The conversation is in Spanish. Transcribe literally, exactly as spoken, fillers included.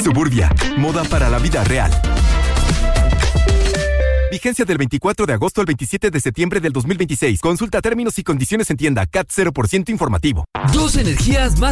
Suburbia, moda para la vida real. Vigencia del veinticuatro de agosto al veintisiete de septiembre del dos mil veintiséis. Consulta términos y condiciones en tienda. C A T cero por ciento informativo. Dos energías más